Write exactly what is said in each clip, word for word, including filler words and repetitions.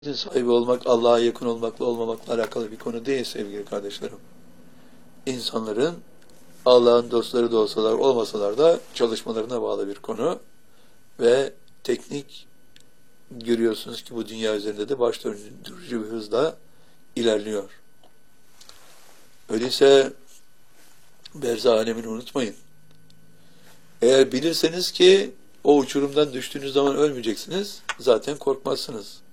sahibi olmak, Allah'a yakın olmakla olmamakla alakalı bir konu değil sevgili kardeşlerim. İnsanların Allah'ın dostları da olsalar olmasalar da çalışmalarına bağlı bir konu ve teknik görüyorsunuz ki bu dünya üzerinde de baş döndürücü bir hızla ilerliyor. Öyleyse berzah alemini unutmayın. Eğer bilirseniz ki o uçurumdan düştüğünüz zaman ölmeyeceksiniz, zaten korkmazsınız.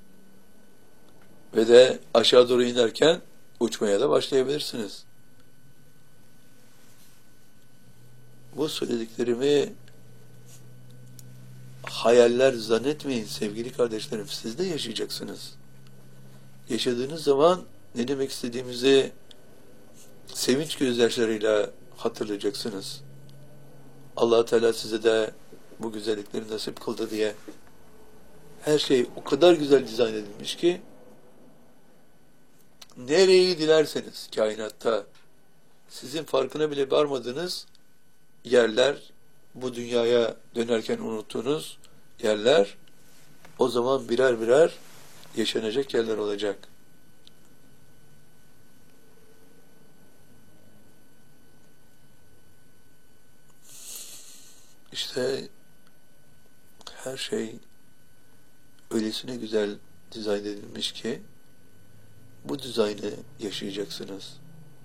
Ve de aşağı doğru inerken uçmaya da başlayabilirsiniz. Bu söylediklerimi hayaller zannetmeyin sevgili kardeşlerim. Siz de yaşayacaksınız. Yaşadığınız zaman ne demek istediğimizi sevinç gözyaşlarıyla hatırlayacaksınız. Allah Teala size de bu güzellikleri nasip kıldı diye. Her şey o kadar güzel dizayn edilmiş ki nereyi dilerseniz kainatta sizin farkına bile varmadığınız yerler, bu dünyaya dönerken unuttuğunuz yerler o zaman birer birer yaşanacak yerler olacak. İşte her şey öylesine güzel dizayn edilmiş ki bu dizaynı yaşayacaksınız.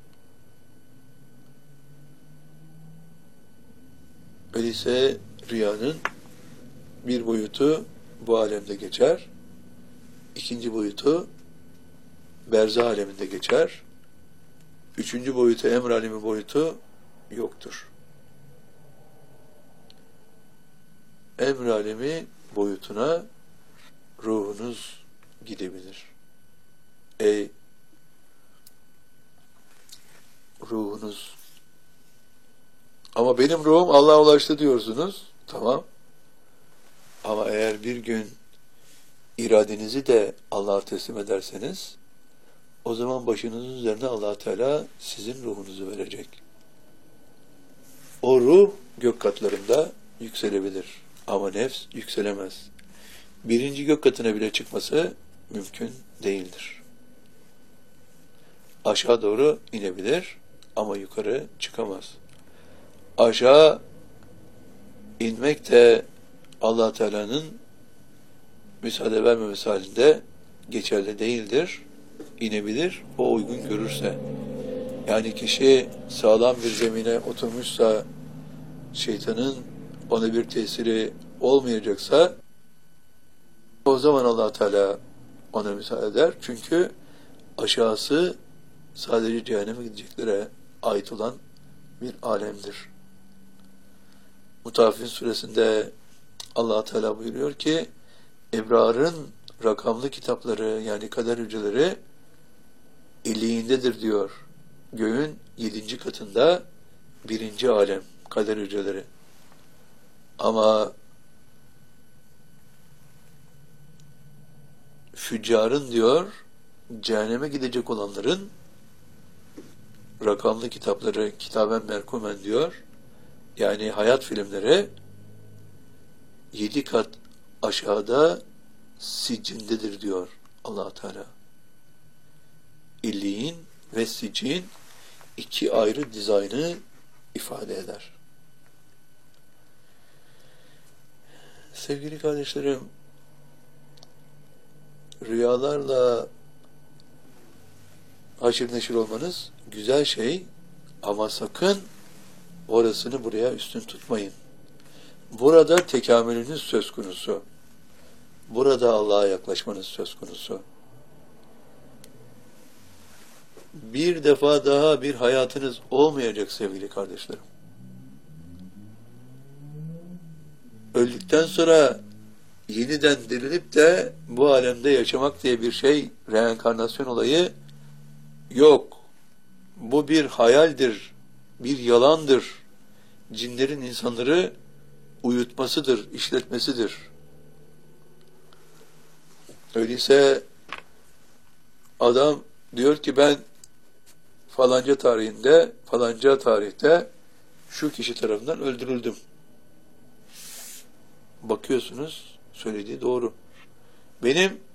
Öyleyse rüyanın bir boyutu bu alemde geçer, ikinci boyutu berzah aleminde geçer, üçüncü boyutu emr alemi boyutu yoktur. Emr alemi boyutuna ruhunuz gidebilir. Ey ruhunuz. Ama benim ruhum Allah'a ulaştı diyorsunuz. Tamam. Ama eğer bir gün iradenizi de Allah'a teslim ederseniz o zaman başınızın üzerine Allah Teala sizin ruhunuzu verecek. O ruh gök katlarında yükselebilir. Ama nefs yükselemez. Birinci gök katına bile çıkması mümkün değildir. Aşağı doğru inebilir ama yukarı çıkamaz. Aşağı inmek de Allah Teala'nın müsaade vermemesi halinde geçerli değildir. İnebilir, o uygun görürse. Yani kişi sağlam bir zemine oturmuşsa, şeytanın ona bir tesiri olmayacaksa, o zaman Allah Teala ona müsaade eder. Çünkü aşağısı sadece cehenneme gideceklere ait olan bir alemdir. Mutaffifin suresinde Allah Teala buyuruyor ki ebrarın rakamlı kitapları yani kader hücreleri illiğindedir diyor. Göğün yedinci katında birinci alem kader hücreleri. Ama füccarın diyor cehenneme gidecek olanların rakamlı kitapları kitaben merkumen diyor. Yani hayat filmleri yedi kat aşağıda sicindedir diyor Allah Teala. İlliğin ve sicin iki ayrı dizaynı ifade eder. Sevgili kardeşlerim, rüyalarla haşir neşir olmanız güzel şey ama sakın orasını buraya üstün tutmayın. Burada tekamülünüz söz konusu. Burada Allah'a yaklaşmanız söz konusu. Bir defa daha bir hayatınız olmayacak sevgili kardeşlerim. Öldükten sonra yeniden dirilip de bu alemde yaşamak diye bir şey, reenkarnasyon olayı yok. Bu bir hayaldir, bir yalandır. Cinlerin insanları uyutmasıdır, işletmesidir. Öyleyse adam diyor ki ben falanca tarihinde, falanca tarihte şu kişi tarafından öldürüldüm. Bakıyorsunuz söylediği doğru. Benim